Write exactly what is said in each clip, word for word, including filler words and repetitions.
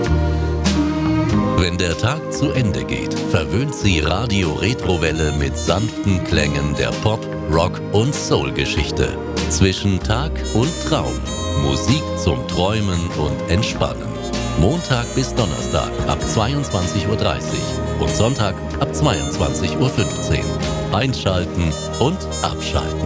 Wenn der Tag zu Ende geht, verwöhnt sie Radio Retrowelle mit sanften Klängen der Pop-, Rock- und Soul-Geschichte. Zwischen Tag und Traum. Musik zum Träumen und Entspannen. Montag bis Donnerstag ab zweiundzwanzig Uhr dreißig und Sonntag ab zweiundzwanzig Uhr fünfzehn. Einschalten und abschalten.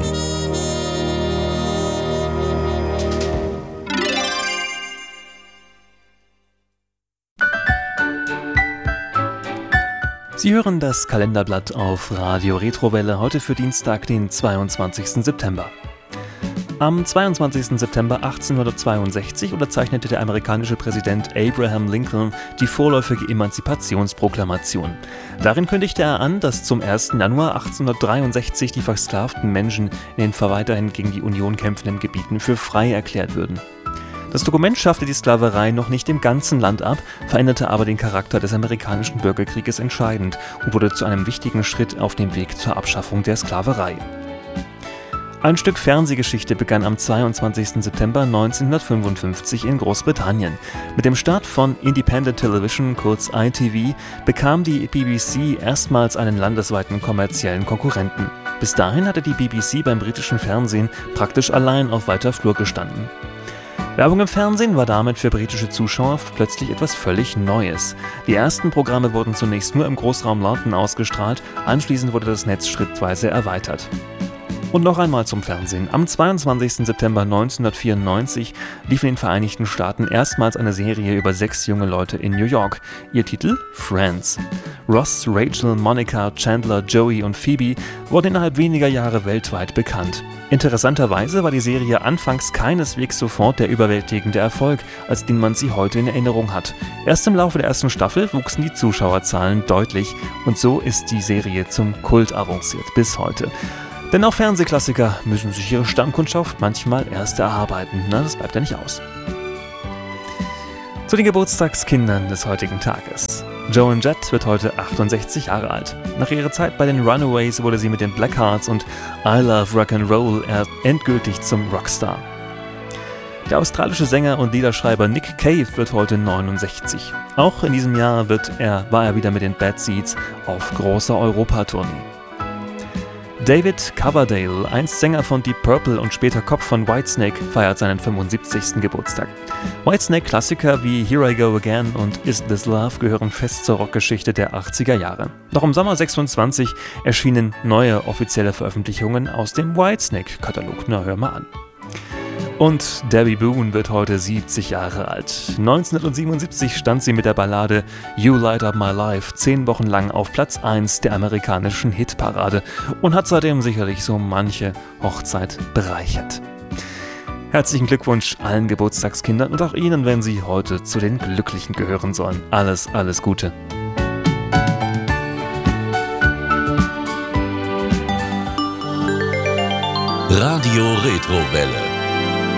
Sie hören das Kalenderblatt auf Radio Retrowelle heute für Dienstag, den zweiundzwanzigsten September. Am zweiundzwanzigsten September achtzehnhundertzweiundsechzig unterzeichnete der amerikanische Präsident Abraham Lincoln die vorläufige Emanzipationsproklamation. Darin kündigte er an, dass zum ersten Januar achtzehnhundertdreiundsechzig die versklavten Menschen in den weiterhin gegen die Union kämpfenden Gebieten für frei erklärt würden. Das Dokument schaffte die Sklaverei noch nicht im ganzen Land ab, veränderte aber den Charakter des amerikanischen Bürgerkrieges entscheidend und wurde zu einem wichtigen Schritt auf dem Weg zur Abschaffung der Sklaverei. Ein Stück Fernsehgeschichte begann am zweiundzwanzigsten September neunzehnhundertfünfundfünfzig in Großbritannien. Mit dem Start von Independent Television, kurz I T V, bekam die B B C erstmals einen landesweiten kommerziellen Konkurrenten. Bis dahin hatte die B B C beim britischen Fernsehen praktisch allein auf weiter Flur gestanden. Werbung im Fernsehen war damit für britische Zuschauer plötzlich etwas völlig Neues. Die ersten Programme wurden zunächst nur im Großraum London ausgestrahlt, anschließend wurde das Netz schrittweise erweitert. Und noch einmal zum Fernsehen. Am zweiundzwanzigsten September neunzehnhundertvierundneunzig lief in den Vereinigten Staaten erstmals eine Serie über sechs junge Leute in New York. Ihr Titel? Friends. Ross, Rachel, Monica, Chandler, Joey und Phoebe wurden innerhalb weniger Jahre weltweit bekannt. Interessanterweise war die Serie anfangs keineswegs sofort der überwältigende Erfolg, als den man sie heute in Erinnerung hat. Erst im Laufe der ersten Staffel wuchsen die Zuschauerzahlen deutlich und so ist die Serie zum Kult avanciert bis heute. Denn auch Fernsehklassiker müssen sich ihre Stammkundschaft manchmal erst erarbeiten. Na, das bleibt ja nicht aus. Zu den Geburtstagskindern des heutigen Tages. Joan Jett wird heute achtundsechzig Jahre alt. Nach ihrer Zeit bei den Runaways wurde sie mit den Blackhearts und I Love Rock'n'Roll endgültig zum Rockstar. Der australische Sänger und Liederschreiber Nick Cave wird heute neunundsechzig. Auch in diesem Jahr wird er, war er wieder mit den Bad Seeds auf großer Europatournee. David Coverdale, einst Sänger von Deep Purple und später Kopf von Whitesnake, feiert seinen fünfundsiebzigsten Geburtstag. Whitesnake-Klassiker wie Here I Go Again und Is This Love gehören fest zur Rockgeschichte der achtziger Jahre. Noch im Sommer sechsundzwanzig erschienen neue offizielle Veröffentlichungen aus dem Whitesnake-Katalog. Na, hör mal an. Und Debbie Boone wird heute siebzig Jahre alt. neunzehnhundertsiebenundsiebzig stand sie mit der Ballade You Light Up My Life zehn Wochen lang auf Platz eins der amerikanischen Hitparade und hat seitdem sicherlich so manche Hochzeit bereichert. Herzlichen Glückwunsch allen Geburtstagskindern und auch Ihnen, wenn Sie heute zu den Glücklichen gehören sollen. Alles, alles Gute. Radio Retrowelle.